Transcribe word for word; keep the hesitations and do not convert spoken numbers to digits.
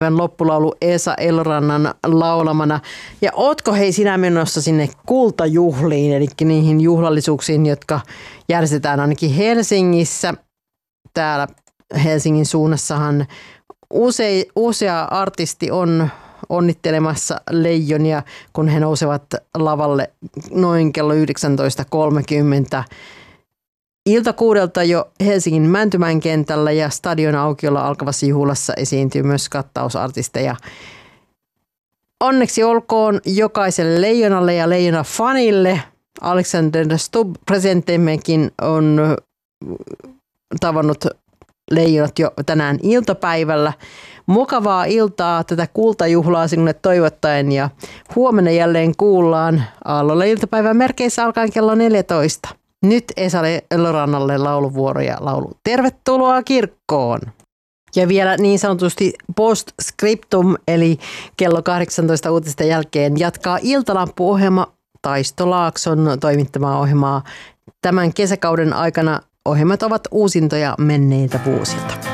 loppulaulu Esa Elorannan laulamana. Ja ootko hei sinä menossa sinne kultajuhliin, eli niihin juhlallisuuksiin, jotka järjestetään ainakin Helsingissä. Täällä Helsingin suunnassahan usea, usea artisti on onnittelemassa Leijonia, kun he nousevat lavalle noin kello yhdeksäntoista kolmekymmentä. Ilta kuudelta jo Helsingin Mäntymäen kentällä ja stadion aukiolla alkavassa juhlassa esiintyy myös kattausartisteja. Onneksi olkoon jokaiselle Leijonalle ja Leijona-fanille. Alexander Stubb, presidentimmekin, on tavannut Leijonat jo tänään iltapäivällä. Mukavaa iltaa tätä kultajuhlaa sinulle toivottaen ja huomenna jälleen kuullaan Aallolla iltapäivän merkeissä alkaen kello neljätoista. Nyt Esa Elorannalle lauluvuoro ja laulu Tervetuloa kirkkoon. Ja vielä niin sanotusti postscriptum, eli kello kahdeksantoista uutisten jälkeen jatkaa Iltalampu-ohjelma Taisto Laakson toimittamaa ohjelmaa. Tämän kesäkauden aikana ohjelmat ovat uusintoja menneiltä vuosilta.